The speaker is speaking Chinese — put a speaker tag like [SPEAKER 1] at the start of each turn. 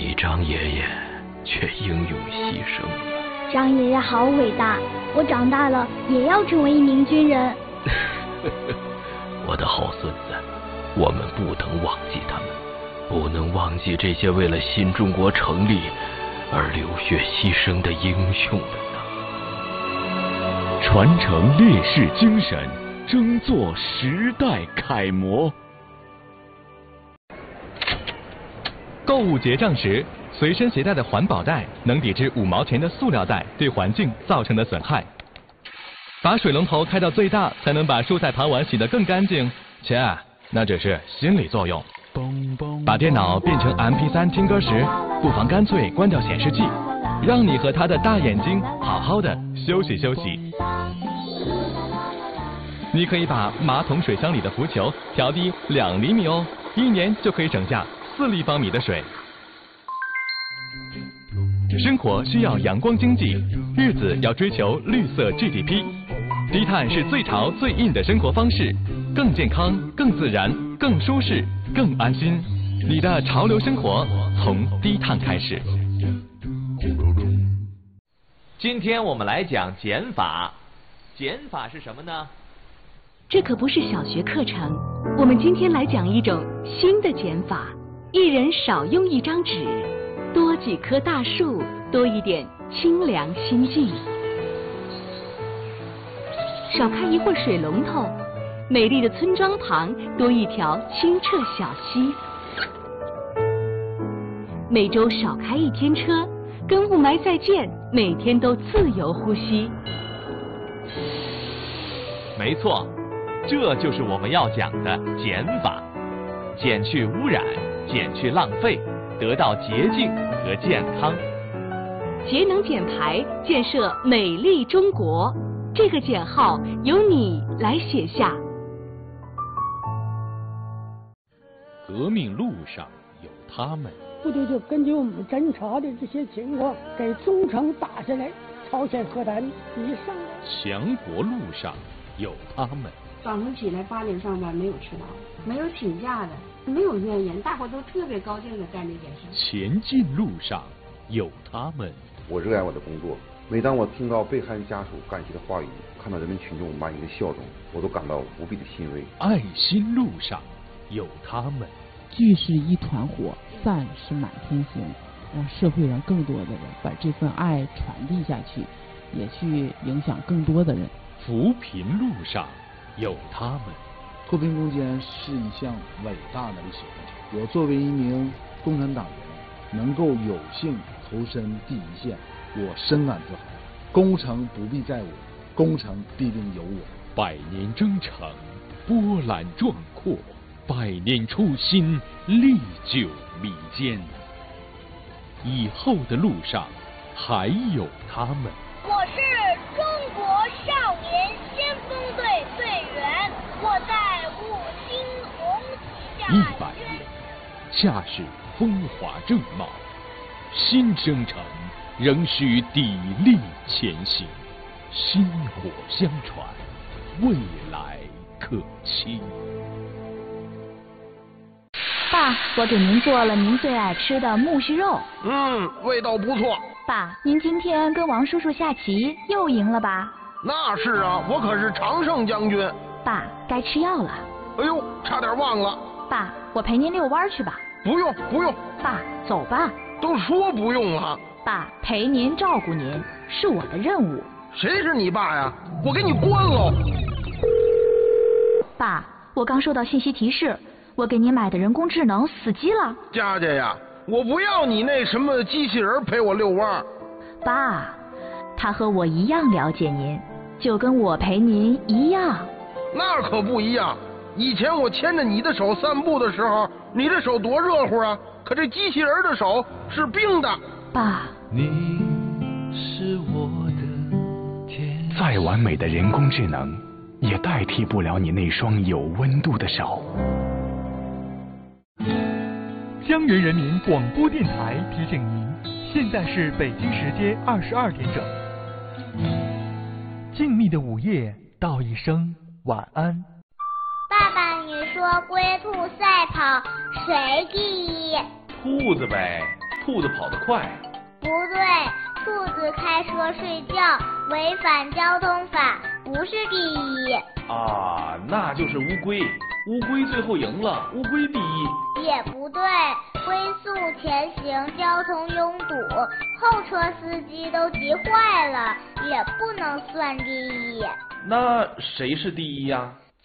[SPEAKER 1] 你张爷爷却英勇牺牲了。
[SPEAKER 2] 张爷爷好伟大，我长大了也要成为一名军人。
[SPEAKER 1] 我的好孙子，我们不能忘记他们，不能忘记这些为了新中国成立而流血牺牲的英雄们呐！
[SPEAKER 3] 传承烈士精神，争做时代楷模。
[SPEAKER 4] 购物结账时，随身携带的环保袋能抵制5毛钱的塑料袋对环境造成的损害。把水龙头开到最大，才能把蔬菜盘碗洗得更干净。切，那只是心理作用。把电脑变成 MP3 听歌时，不妨干脆关掉显示器，让你和他的大眼睛好好的休息休息。你可以把马桶水箱里的浮球调低2厘米哦，1年就可以省下4立方米的水。生活需要阳光经济，日子要追求绿色 GDP。低碳是最潮最硬的生活方式，更健康、更自然、更舒适、更安心。你的潮流生活从低碳开始。
[SPEAKER 5] 今天我们来讲减法。减法是什么呢？
[SPEAKER 6] 这可不是小学课程，我们今天来讲一种新的减法：一人少用1张纸，多几棵大树，多一点清凉心境。少开一会儿水龙头，美丽的村庄旁多一条清澈小溪。每周少开1天车，跟雾霾再见，每天都自由呼吸。
[SPEAKER 5] 没错，这就是我们要讲的减法，减去污染，减去浪费，得到洁净和健康。
[SPEAKER 6] 节能减排，建设美丽中国。这个减号由你来写下。
[SPEAKER 3] 革命路上有他们。
[SPEAKER 7] 部队就根据我们侦查的这些情况，给中程打下来朝鲜核弹以上。
[SPEAKER 3] 强国路上有他们。
[SPEAKER 8] 早晨起来8点上班，没有迟到，没有请假的，没有怨言，大伙都特别高兴的干这件事。
[SPEAKER 3] 前进路上有他们。
[SPEAKER 9] 我热爱我的工作，每当我听到被害人家属感激的话语，看到人民群众满意的笑容，我都感到无比的欣慰。
[SPEAKER 3] 爱心路上有他们。
[SPEAKER 10] 聚是一团火，散是满天星，让社会上更多的人把这份爱传递下去，也去影响更多的人。
[SPEAKER 3] 扶贫路上有他们。
[SPEAKER 11] 脱贫攻坚是一项伟大的历史工程，我作为一名共产党员，能够有幸投身第一线，我深感自豪。工程不必在我，工程必定有我。
[SPEAKER 3] 100年征程，波澜壮阔；100年初心，历久弥坚。以后的路上还有他们。
[SPEAKER 12] 我是中国少年先锋队队员，我在5星红旗下。
[SPEAKER 3] 100年，恰是风华正茂。新征程仍需砥砺前行，薪火相传，未来可期。
[SPEAKER 2] 爸，我给您做了您最爱吃的木须肉。
[SPEAKER 13] 味道不错。
[SPEAKER 2] 爸，您今天跟王叔叔下棋又赢了吧？
[SPEAKER 13] 那是啊，我可是常胜将军。
[SPEAKER 2] 爸，该吃药了。
[SPEAKER 13] 哎呦，差点忘了。
[SPEAKER 2] 爸，我陪您遛弯去吧。
[SPEAKER 13] 不用不用。
[SPEAKER 2] 爸，走吧。
[SPEAKER 13] 都说不用了。
[SPEAKER 2] 爸，陪您照顾您是我的任务。
[SPEAKER 13] 谁是你爸呀？我给你关喽。
[SPEAKER 2] 爸，我刚收到信息提示，我给您买的人工智能死机了。
[SPEAKER 13] 佳佳呀，我不要你那什么机器人陪我遛弯。
[SPEAKER 2] 爸，他和我一样了解您，就跟我陪您一样。
[SPEAKER 13] 那可不一样，以前我牵着你的手散步的时候，你的手多热乎啊，可这机器人的手是冰的。
[SPEAKER 2] 爸，
[SPEAKER 1] 你是我的天。
[SPEAKER 14] 再完美的人工智能也代替不了你那双有温度的手。
[SPEAKER 15] 江源人民广播电台提醒您，现在是北京时间22点整。静谧的午夜，道一声晚安。
[SPEAKER 12] 爸爸，你说龟兔赛跑谁第一？
[SPEAKER 5] 兔子呗。 兔子跑得快。
[SPEAKER 12] 不对，兔子开车睡觉违反交通法，不是第一。
[SPEAKER 5] 啊，那就是乌龟，乌龟最后赢了，乌龟第一。
[SPEAKER 12] 也不对，龟速前行，交通拥堵，后车司机都急坏了，也不能算第一。
[SPEAKER 5] 那谁是第一呀？